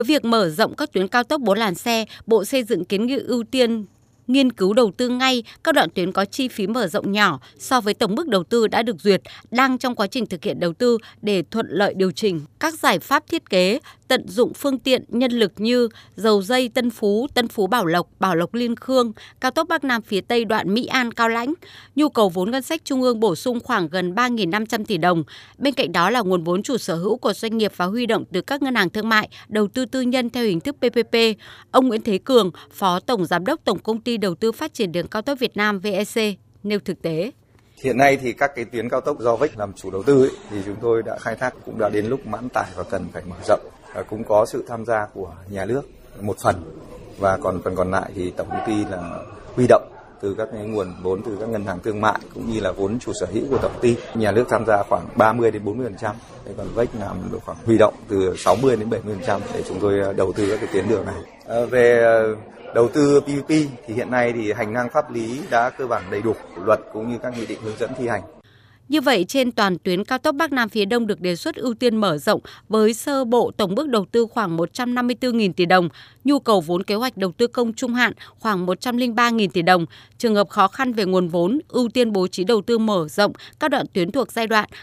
Việc mở rộng các tuyến cao tốc 4 làn xe, Bộ Xây dựng kiến nghị ưu tiên nghiên cứu đầu tư ngay các đoạn tuyến có chi phí mở rộng nhỏ so với tổng mức đầu tư đã được duyệt, đang trong quá trình thực hiện đầu tư để thuận lợi điều chỉnh các giải pháp thiết kế, tận dụng phương tiện, nhân lực như Dầu Dây Tân Phú Bảo Lộc Liên Khương, cao tốc Bắc Nam phía Tây đoạn Mỹ An Cao Lãnh. Nhu cầu vốn ngân sách trung ương bổ sung khoảng gần 3.500 tỷ đồng. Bên cạnh đó là nguồn vốn chủ sở hữu của doanh nghiệp và huy động từ các ngân hàng thương mại, đầu tư tư nhân theo hình thức PPP. Ông Nguyễn Thế Cường, Phó Tổng Giám đốc Tổng Công ty Đầu tư Phát triển Đường Cao tốc Việt Nam VEC nêu thực tế. Hiện nay thì các cái tuyến cao tốc do VEC làm chủ đầu tư thì chúng tôi đã khai thác cũng đã đến lúc mãn tải và cần phải mở rộng. Cũng có sự tham gia của nhà nước một phần và còn phần còn lại thì tổng công ty là huy động từ các cái nguồn vốn từ các ngân hàng thương mại cũng như là vốn chủ sở hữu của tổng công ty. Nhà nước tham gia khoảng 30 đến 40%, còn VEC làm được khoảng huy động từ 60 đến 70% để chúng tôi đầu tư các cái tuyến đường này. Về đầu tư PPP thì hiện nay thì hành lang pháp lý đã cơ bản đầy đủ, luật cũng như các nghị định hướng dẫn thi hành. Như vậy, trên toàn tuyến cao tốc Bắc Nam phía Đông được đề xuất ưu tiên mở rộng với sơ bộ tổng mức đầu tư khoảng 154.000 tỷ đồng, nhu cầu vốn kế hoạch đầu tư công trung hạn khoảng 103.000 tỷ đồng. Trường hợp khó khăn về nguồn vốn, ưu tiên bố trí đầu tư mở rộng các đoạn tuyến thuộc giai đoạn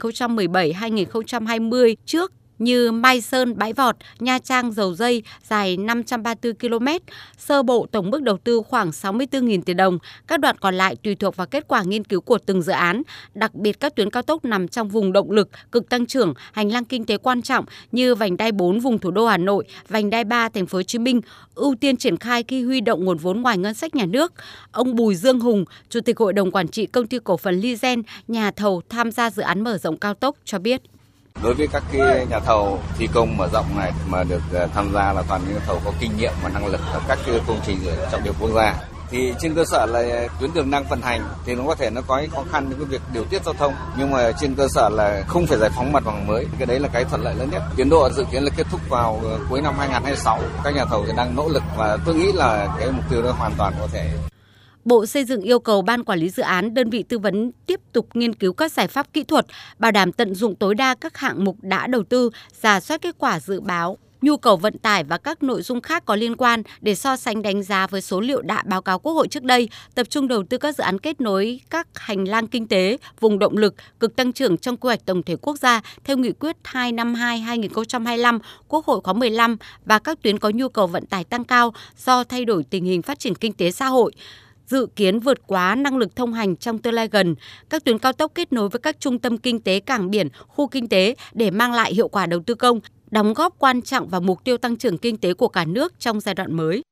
2017-2020 trước như Mai Sơn, Bãi Vọt, Nha Trang, Dầu Dây dài 534 km, sơ bộ tổng mức đầu tư khoảng 64.000 tỷ đồng. Các đoạn còn lại tùy thuộc vào kết quả nghiên cứu của từng dự án, đặc biệt các tuyến cao tốc nằm trong vùng động lực, cực tăng trưởng, hành lang kinh tế quan trọng như vành đai 4 vùng thủ đô Hà Nội, vành đai 3 thành phố Hồ Chí Minh, ưu tiên triển khai khi huy động nguồn vốn ngoài ngân sách nhà nước. Ông Bùi Dương Hùng, Chủ tịch Hội đồng Quản trị Công ty Cổ phần Ligen, nhà thầu tham gia dự án mở rộng cao tốc cho biết. Đối với các cái nhà thầu thi công mở rộng này mà được tham gia là toàn những nhà thầu có kinh nghiệm và năng lực ở các cái công trình trọng điểm quốc gia. Thì trên cơ sở là tuyến đường đang vận hành thì nó có thể nó có khó khăn trong cái việc điều tiết giao thông, nhưng mà trên cơ sở là không phải giải phóng mặt bằng mới, cái đấy là cái thuận lợi lớn nhất. Tiến độ dự kiến là kết thúc vào cuối năm 2026. Các nhà thầu thì đang nỗ lực và tôi nghĩ là cái mục tiêu đó hoàn toàn có thể. Bộ Xây dựng yêu cầu Ban Quản lý Dự án, đơn vị tư vấn tiếp tục nghiên cứu các giải pháp kỹ thuật, bảo đảm tận dụng tối đa các hạng mục đã đầu tư, rà soát kết quả dự báo, nhu cầu vận tải và các nội dung khác có liên quan để so sánh đánh giá với số liệu đã báo cáo Quốc hội trước đây, tập trung đầu tư các dự án kết nối các hành lang kinh tế, vùng động lực, cực tăng trưởng trong quy hoạch tổng thể quốc gia theo nghị quyết 252/2025 Quốc hội khóa 15 và các tuyến có nhu cầu vận tải tăng cao do thay đổi tình hình phát triển kinh tế xã hội, dự kiến vượt quá năng lực thông hành trong tương lai gần, các tuyến cao tốc kết nối với các trung tâm kinh tế, cảng biển, khu kinh tế để mang lại hiệu quả đầu tư công, đóng góp quan trọng vào mục tiêu tăng trưởng kinh tế của cả nước trong giai đoạn mới.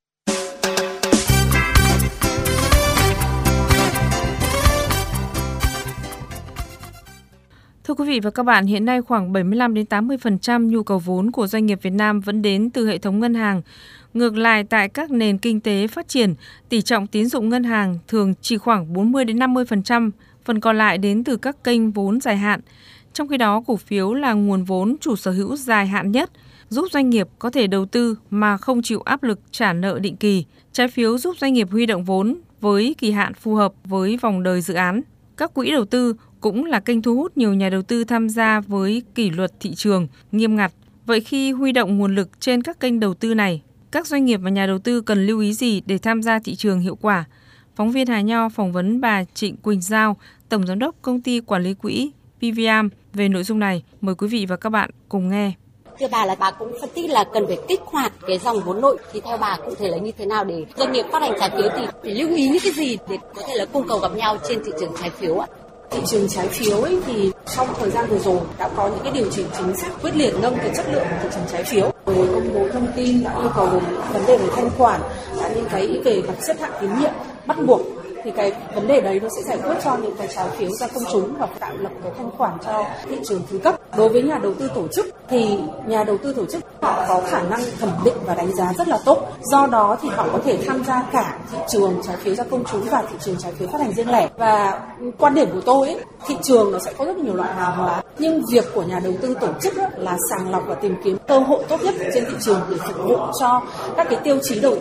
Thưa quý vị và các bạn, hiện nay khoảng 75 đến 80% nhu cầu vốn của doanh nghiệp Việt Nam vẫn đến từ hệ thống ngân hàng. Ngược lại, tại các nền kinh tế phát triển, tỷ trọng tín dụng ngân hàng thường chỉ khoảng 40 đến 50%, phần còn lại đến từ các kênh vốn dài hạn. Trong khi đó, cổ phiếu là nguồn vốn chủ sở hữu dài hạn nhất, giúp doanh nghiệp có thể đầu tư mà không chịu áp lực trả nợ định kỳ. Trái phiếu giúp doanh nghiệp huy động vốn với kỳ hạn phù hợp với vòng đời dự án. Các quỹ đầu tư cũng là kênh thu hút nhiều nhà đầu tư tham gia với kỷ luật thị trường nghiêm ngặt. Vậy khi huy động nguồn lực trên các kênh đầu tư này, các doanh nghiệp và nhà đầu tư cần lưu ý gì để tham gia thị trường hiệu quả? Phóng viên Hà Nho phỏng vấn bà Trịnh Quỳnh Giao, Tổng Giám đốc Công ty Quản lý Quỹ PVAM về nội dung này. Mời quý vị và các bạn cùng nghe. Thưa bà cũng phân tích là cần phải kích hoạt cái dòng vốn nội, thì theo bà cụ thể là như thế nào để doanh nghiệp phát hành trái phiếu thì phải lưu ý những cái gì để có thể là cung cầu gặp nhau trên thị trường trái phiếu ạ? Thị trường trái phiếu ấy thì trong thời gian vừa rồi đã có những cái điều chỉnh chính sách quyết liệt nâng cái chất lượng của thị trường trái phiếu. Rồi công bố thông tin đã yêu cầu về vấn đề về thanh khoản, đã những cái về mặt xếp hạng tín nhiệm bắt buộc, thì cái vấn đề đấy nó sẽ giải quyết cho những cái trái phiếu ra công chúng và tạo lập cái thanh khoản cho thị trường thứ cấp. Đối với nhà đầu tư tổ chức thì nhà đầu tư tổ chức họ có khả năng thẩm định và đánh giá rất là tốt. Do đó thì họ có thể tham gia cả thị trường trái phiếu ra công chúng và thị trường trái phiếu phát hành riêng lẻ. Và quan điểm của tôi ấy, thị trường nó sẽ có rất nhiều loại hàng hóa, nhưng việc của nhà đầu tư tổ chức là sàng lọc và tìm kiếm cơ hội tốt nhất trên thị trường để phục vụ cho các cái tiêu chí đầu tư.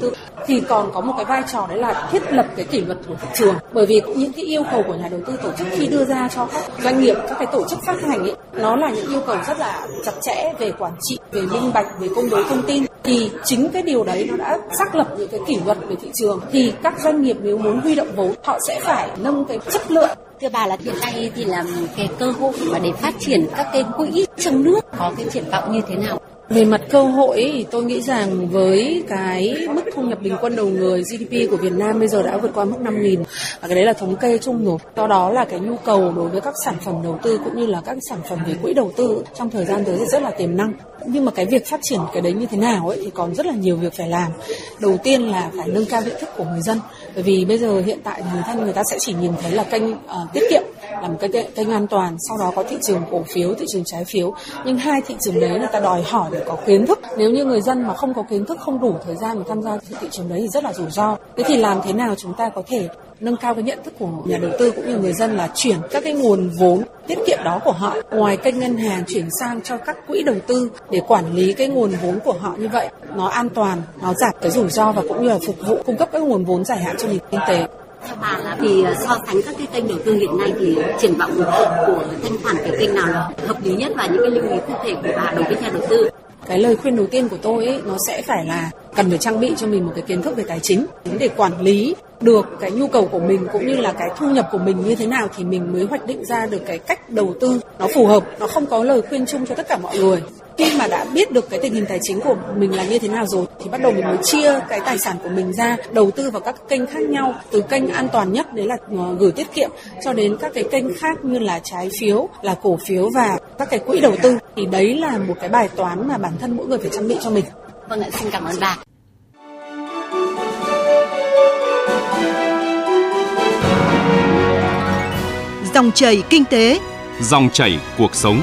thì còn có một cái vai trò đấy là thiết lập cái kỷ luật của thị trường. Bởi vì những cái yêu cầu của nhà đầu tư tổ chức khi đưa ra cho các doanh nghiệp, các cái tổ chức phát hành ấy, nó là những yêu cầu rất là chặt chẽ về quản trị, về minh bạch, về công bố thông tin. Thì chính cái điều đấy nó đã xác lập những cái kỷ luật về thị trường. Thì các doanh nghiệp nếu muốn huy động vốn, họ sẽ phải nâng cái chất lượng. Thưa bà là hiện nay thì là cái cơ hội mà để phát triển các cái quỹ trong nước có cái triển vọng như thế nào? Về mặt cơ hội thì tôi nghĩ rằng với cái mức thu nhập bình quân đầu người GDP của Việt Nam bây giờ đã vượt qua mức 5.000 và cái đấy là thống kê chung rồi. Do đó là cái nhu cầu đối với các sản phẩm đầu tư cũng như là các sản phẩm về quỹ đầu tư trong thời gian tới rất là tiềm năng. Nhưng mà cái việc phát triển cái đấy như thế nào ấy thì còn rất là nhiều việc phải làm. Đầu tiên là phải nâng cao nhận thức của người dân. Bởi vì bây giờ hiện tại người ta sẽ chỉ nhìn thấy là kênh tiết kiệm là một cái kênh an toàn, sau đó có thị trường cổ phiếu, thị trường trái phiếu. Nhưng hai thị trường đấy người ta đòi hỏi để có kiến thức. Nếu như người dân mà không có kiến thức, không đủ thời gian để tham gia thị trường đấy thì rất là rủi ro. Thế thì làm thế nào chúng ta có thể nâng cao cái nhận thức của nhà đầu tư cũng như người dân là chuyển các cái nguồn vốn tiết kiệm đó của họ ngoài kênh ngân hàng chuyển sang cho các quỹ đầu tư để quản lý cái nguồn vốn của họ, như vậy nó an toàn, nó giảm cái rủi ro và cũng như là phục vụ cung cấp các nguồn vốn dài hạn cho nền kinh tế. Theo bà là thì so sánh các cái kênh đầu tư hiện nay thì triển vọng của thanh khoản cái kênh nào là hợp lý nhất và những cái lưu ý cụ thể của bà đối với nhà đầu tư? Cái lời khuyên đầu tiên của tôi ấy, nó sẽ phải là cần phải trang bị cho mình một cái kiến thức về tài chính để quản lý được cái nhu cầu của mình cũng như là cái thu nhập của mình như thế nào thì mình mới hoạch định ra được cái cách đầu tư nó phù hợp. Nó không có lời khuyên chung cho tất cả mọi người. Khi mà đã biết được cái tình hình tài chính của mình là như thế nào rồi thì bắt đầu mình mới chia cái tài sản của mình ra đầu tư vào các kênh khác nhau, từ kênh an toàn nhất đấy là gửi tiết kiệm cho đến các cái kênh khác như là trái phiếu, là cổ phiếu và các cái quỹ đầu tư. Thì đấy là một cái bài toán mà bản thân mỗi người phải trang bị cho mình. Vâng ạ, xin cảm ơn bà. Dòng chảy kinh tế, dòng chảy cuộc sống.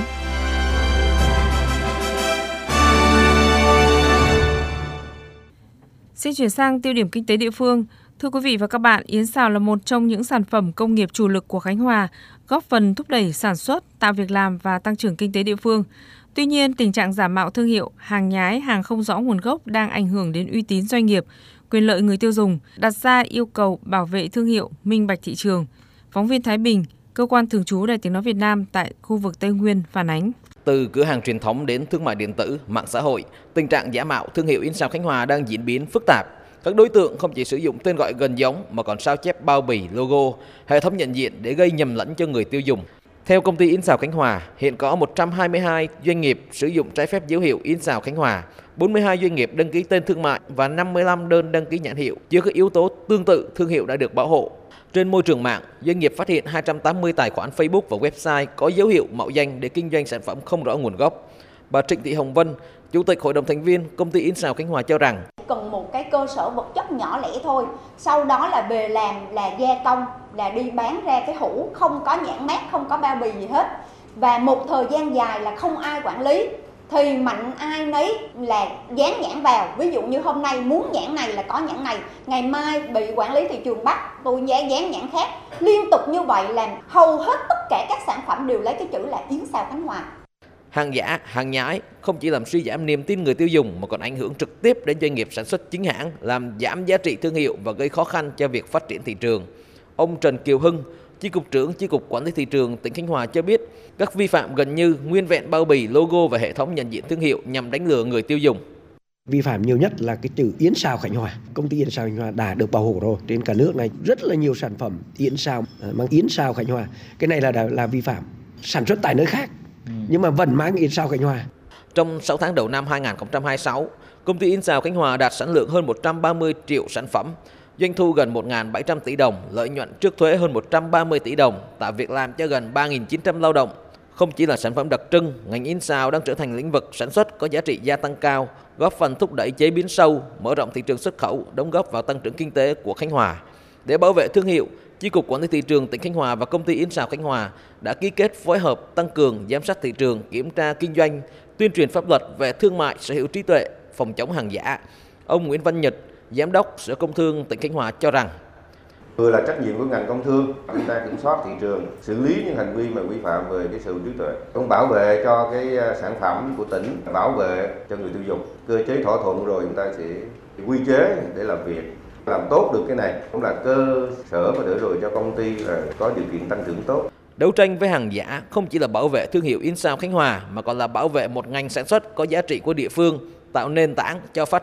Xin chuyển sang tiêu điểm kinh tế địa phương. Thưa quý vị và các bạn, yến xào là một trong những sản phẩm công nghiệp chủ lực của Khánh Hòa, góp phần thúc đẩy sản xuất, tạo việc làm và tăng trưởng kinh tế địa phương. Tuy nhiên, tình trạng giả mạo thương hiệu, hàng nhái, hàng không rõ nguồn gốc đang ảnh hưởng đến uy tín doanh nghiệp, quyền lợi người tiêu dùng, đặt ra yêu cầu bảo vệ thương hiệu, minh bạch thị trường. Phóng viên Thái Bình, cơ quan thường trú Đài Tiếng nói Việt Nam tại khu vực Tây Nguyên phản ánh. Từ cửa hàng truyền thống đến thương mại điện tử, mạng xã hội, tình trạng giả mạo thương hiệu in sao Khánh Hòa đang diễn biến phức tạp. Các đối tượng không chỉ sử dụng tên gọi gần giống mà còn sao chép bao bì, logo, hệ thống nhận diện để gây nhầm lẫn cho người tiêu dùng. Theo công ty in sao Khánh Hòa, hiện có 122 doanh nghiệp sử dụng trái phép dấu hiệu in sao Khánh Hòa, 42 doanh nghiệp đăng ký tên thương mại và 55 đơn đăng ký nhãn hiệu chứa các yếu tố tương tự thương hiệu đã được bảo hộ. Trên môi trường mạng, doanh nghiệp phát hiện 280 tài khoản Facebook và website có dấu hiệu mạo danh để kinh doanh sản phẩm không rõ nguồn gốc. Bà Trịnh Thị Hồng Vân, Chủ tịch Hội đồng thành viên công ty in sao Khánh Hòa cho rằng cần một cái cơ sở vật chất nhỏ lẻ thôi, sau đó là về làm là gia công, là đi bán ra cái hũ không có nhãn mác, không có bao bì gì hết, và một thời gian dài là không ai quản lý thì mạnh ai nấy là dán nhãn vào. Ví dụ như hôm nay muốn nhãn này là có nhãn này, ngày mai bị quản lý thị trường bắt tôi dán nhãn khác, liên tục như vậy làm hầu hết tất cả các sản phẩm đều lấy cái chữ là yến xào Khánh Hòa. Hàng giả, hàng nhái không chỉ làm suy giảm niềm tin người tiêu dùng mà còn ảnh hưởng trực tiếp đến doanh nghiệp sản xuất chính hãng, làm giảm giá trị thương hiệu và gây khó khăn cho việc phát triển thị trường. Ông Trần Kiều Hưng, Chi cục trưởng Chi cục Quản lý thị trường tỉnh Khánh Hòa cho biết, các vi phạm gần như nguyên vẹn bao bì, logo và hệ thống nhận diện thương hiệu nhằm đánh lừa người tiêu dùng. Vi phạm nhiều nhất là cái chữ yến xào Khánh Hòa. Công ty yến xào Khánh Hòa đã được bảo hộ rồi. Trên cả nước này rất là nhiều sản phẩm yến xào mang yến xào Khánh Hòa. Cái này là vi phạm. Sản xuất tại nơi khác nhưng mà vẫn mang yến xào Khánh Hòa. Trong 6 tháng đầu năm 2026, công ty in sao Khánh Hòa đạt sản lượng hơn 130 triệu sản phẩm, doanh thu gần 1.700 tỷ đồng, lợi nhuận trước thuế hơn 130 tỷ đồng, tạo việc làm cho gần 3.900 lao động. Không chỉ là sản phẩm đặc trưng, ngành in sao đang trở thành lĩnh vực sản xuất có giá trị gia tăng cao, góp phần thúc đẩy chế biến sâu, mở rộng thị trường xuất khẩu, đóng góp vào tăng trưởng kinh tế của Khánh Hòa. Để bảo vệ thương hiệu, Chi cục Quản lý thị trường tỉnh Khánh Hòa và công ty in sao Khánh Hòa đã ký kết phối hợp tăng cường giám sát thị trường, kiểm tra kinh doanh, tuyên truyền pháp luật về thương mại, sở hữu trí tuệ, phòng chống hàng giả. Ông Nguyễn Văn Nhật, Giám đốc Sở Công Thương tỉnh Khánh Hòa cho rằng vừa là trách nhiệm của ngành công thương, chúng ta kiểm soát thị trường, xử lý những hành vi mà vi phạm về cái sở hữu trí tuệ, cũng bảo vệ cho cái sản phẩm của tỉnh, bảo vệ cho người tiêu dùng. cơ chế thỏa thuận rồi chúng ta sẽ quy chế để làm việc. Làm tốt được cái này cũng là cơ sở và để rồi cho công ty là có điều kiện tăng trưởng tốt. Đấu tranh với hàng giả không chỉ là bảo vệ thương hiệu In Sao Khánh Hòa mà còn là bảo vệ một ngành sản xuất có giá trị của địa phương, tạo nền tảng cho phát